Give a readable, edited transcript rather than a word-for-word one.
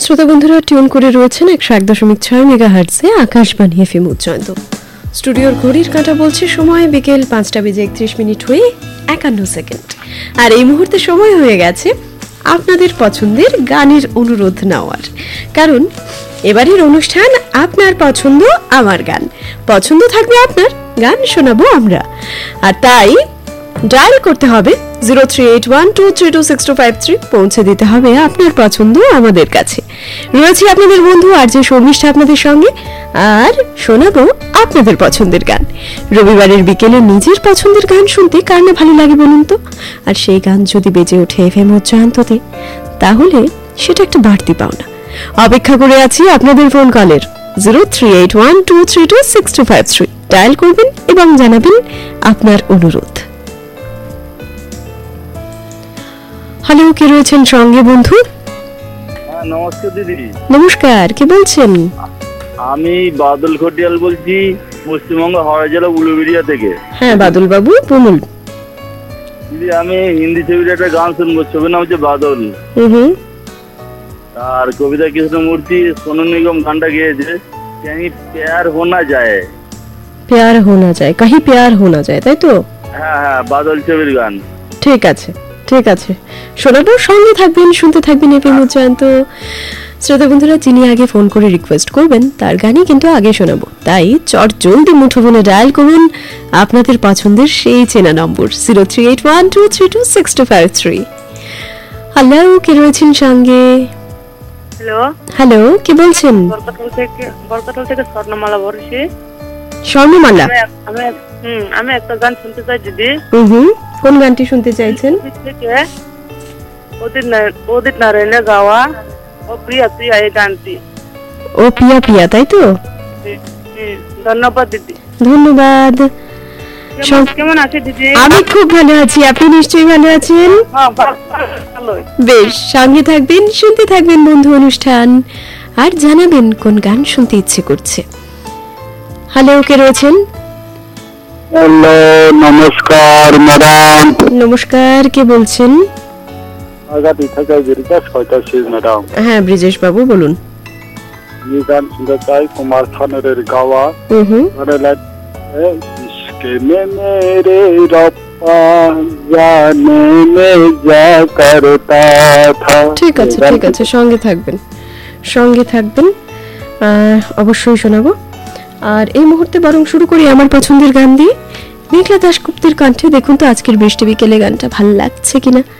শ্রোতা বন্ধুরা টিউন করে রয়েছেন 101.6 মেগাহার্টজে আকাশবাণী এফএম উচ্চারিত। স্টুডিওর ঘড়ির কাঁটা বলছে সময় বিকেল 5:31 হয়ে 51 সেকেন্ড। আর এই মুহূর্তে সময় হয়ে গেছে আপনাদের পছন্দের গানের অনুরোধ নেওয়ার। কারণ এবারের অনুষ্ঠান আপনার পছন্দ আমার গান, পছন্দ থাকবে আপনার, গান শোনাবো আমরা। আর তাই ডায়াল করতে হবে 0381232653, পৌঁছে দিতে হবে আপনার পছন্দ আমাদের কাছে। রয়েছে আপনাদের বন্ধু আর যে শর্মিষ্ঠা আপনাদের সঙ্গে, আর শোনাবো আপনাদের পছন্দের গান। রবিবারের বিকেলে নিজের পছন্দের গান শুনতে কার না ভালো লাগে বলুন তো? আর সেই গান যদি বেজে ওঠে এফএম উচ্চান্ততে, তাহলে সেটা একটা বাড়তি পাওনা। অপেক্ষা করে আছি আপনাদের ফোন কলের 0381232653। ডায়াল করবেন এবং জানাবেন আপনার অনুরোধ। হ্যালো, কে রয়েছেন সঙ্গে বন্ধু? নমস্কার দিদি। নমস্কার, কে বলছেন? আমি বাদল খটিয়াল বলছি, পশ্চিমবঙ্গ হাওড়া জেলা উলুবেড়িয়া থেকে। হ্যাঁ বাদল বাবু বলুন। দিদি আমি হিন্দি ছবির একটা গান শুনবো, ছবির নাম হচ্ছে বাদল। আর কবিতা কৃষ্ণমূর্তি, সোনু নিগম গানটা গেয়েছে, কাহি প্যার হোনা যায়। প্যার হোনা যায়, কাহি প্যার হোনা যায়, তাই তো? হ্যাঁ হ্যাঁ, বাদল ছবির গান। ঠিক আছে ঠিক আছে, শোনাবো, সঙ্গে থাকবেন, শুনতে থাকবেন এফএম উচ্চান্ত। শ্রোতা বন্ধুরা যিনি আগে ফোন করে রিকোয়েস্ট করবেন তার গানই কিন্তু আগে শোনাবো। তাই চট জলদি মুঠোফোনে ডায়াল করুন আপনাদের পছন্দের সেই চেনা নম্বর 0381232653। হ্যালো, কে রয়েছেন সঙ্গে? হ্যালো হ্যালো, কে বলছেন? বরকাতল থেকে স্বর্ণমালা বলছি। স্বর্ণমালা, আমি একটা গান শুনতে চাই দিদি। কোন গানটি শুনতে চাইছেন? উদিত নারায়ণের গাওয়া ও প্রিয়া প্রিয়া এই গানটি। ও প্রিয়া প্রিয়া, তাই তো? ধন্যবাদ দিদি। ধন্যবাদ। কেমন আছে দিদি? আমি খুব ভালো আছি, আপনি নিশ্চয়ই ভালো আছেন? বেশ, সঙ্গে থাকবেন, শুনতে থাকবেন বন্ধু অনুষ্ঠান, আর জানাবেন কোন গান শুনতে ইচ্ছে করছে। হ্যালো, কে রয়েছেন? হ্যালো, নমস্কার ম্যাডাম। নমস্কার, কে বলছেন? ম্যাডাম। হ্যাঁ ব্রিজেশ বাবু বলুন। ये गान सुनते चाই कुमार खानेर गावा। इश्क में मेरे रब्बा जाने में जा करता था। ঠিক আছে ঠিক আছে, সঙ্গে থাকবেন, সঙ্গে থাকবেন, অবশ্যই শোনাবো। আর এই মুহূর্তে বরং শুরু করি আমার পছন্দের গান দিয়ে। মেঘলা দাশগুপ্তের কণ্ঠে। দেখুন তো আজকের বৃষ্টি বিকেলে গানটা ভালো লাগছে কিনা।